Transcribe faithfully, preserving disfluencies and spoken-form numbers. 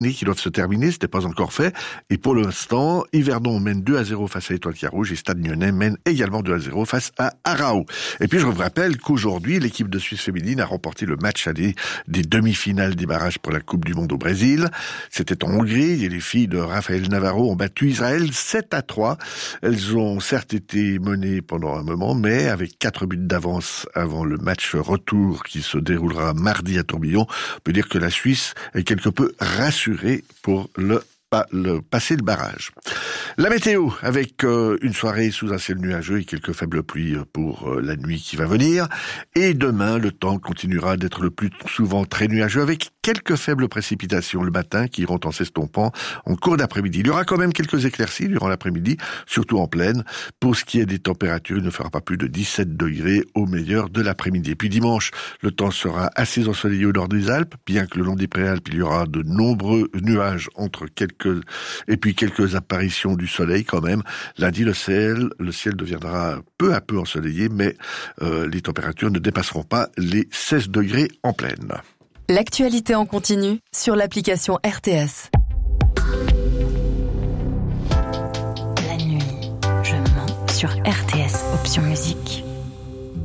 qui doivent se terminer, ce n'est pas encore fait. Et pour l'instant, Yverdon mène deux à zéro face à Étoile Carouge et Stade Lyonnais mène également deux à zéro face à Arao. Et puis je vous rappelle qu'aujourd'hui, l'équipe de Suisse féminine a remporté le match aller des demi-finales des barrages pour la Coupe du Monde au Brésil. C'était en Hongrie et les filles de Raphaël Navarro ont battu Israël sept à trois. Elles ont certes été menées pendant un moment, mais avec quatre buts d'avance avant le match retour qui se déroulera mardi à Tourbillon, on peut dire que la Suisse est quelque peu rassurée pour le pas le, passer le barrage. La météo, avec euh, une soirée sous un ciel nuageux et quelques faibles pluies pour euh, la nuit qui va venir. Et demain, le temps continuera d'être le plus souvent très nuageux, avec quelques faibles précipitations le matin qui iront en s'estompant en cours d'après-midi. Il y aura quand même quelques éclaircies durant l'après-midi, surtout en plaine. Pour ce qui est des températures, il ne fera pas plus de dix-sept degrés au meilleur de l'après-midi. Et puis dimanche, le temps sera assez ensoleillé au nord des Alpes, bien que le long des Préalpes, il y aura de nombreux nuages entre quelques et puis quelques apparitions du soleil quand même. Lundi, le ciel, le ciel deviendra peu à peu ensoleillé, mais euh, les températures ne dépasseront pas les seize degrés en plaine. L'actualité en continu sur l'application R T S. La nuit, je mens sur R T S, option musique.